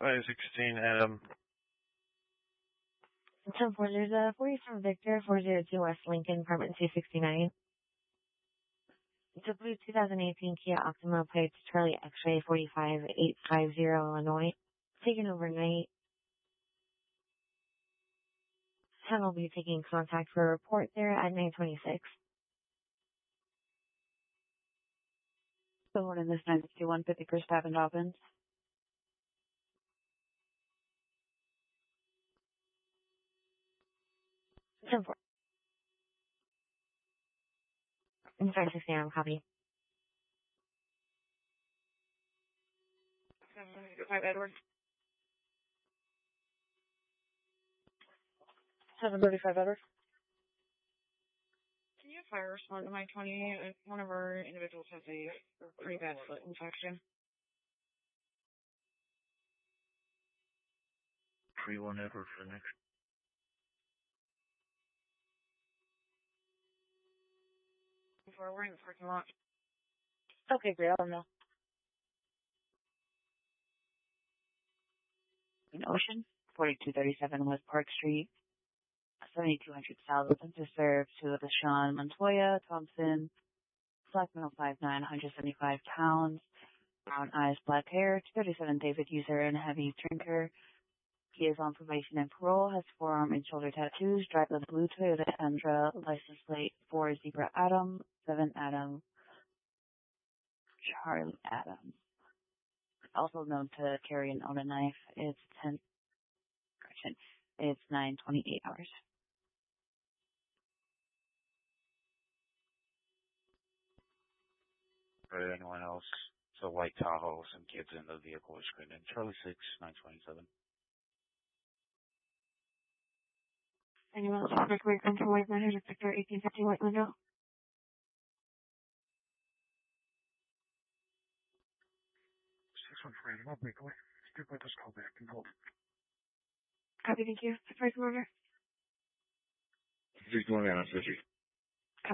516 Adam. 10-4, there's a 47 Victor, 402 West Lincoln, apartment 269. It's a blue 2018 Kia Optima plate to Charlie X-ray 45850 Illinois. Taken overnight. Sam will be taking contact for a report there at 926. Good morning, this is 961 51st Ave in Dobbins. I'm sorry, 6 a.m. Copy. 735 Edward. 735 Edward. Can you fire respond to my 20? One of our individuals has a pretty bad foot infection. 31 Edward for next. Before we're in the parking lot. Okay, great. I'll know. In Ocean, 4237 West Park Street, 7200 South, to serve to LaShawn Montoya Thompson, black male 5'9", 175 pounds, brown eyes, black hair, 237 David user and heavy drinker. He is on probation and parole, has forearm and shoulder tattoos, drives a blue Toyota Tundra, license plate 4 Zebra Adam, 7 Adam, Charlie Adam. Also known to carry and own a knife. It's 9:28 hours. For anyone else, it's a white Tahoe, some kids in the vehicle are screaming. Charlie 6, 927. Anyone else have a quick come from White Manor to Victor 1850 White Window? 613, no breakaway. Stick with us, call back and hold. Copy, thank you. Surprise order. 621 Anna, 50.